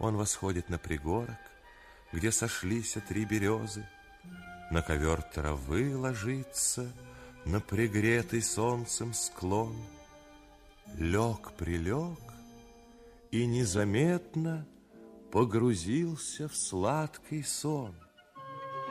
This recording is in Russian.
Он восходит на пригорок, где сошлись три березы, на ковер травы ложится, на пригретый солнцем склон. Лег-прилег и незаметно погрузился в сладкий сон.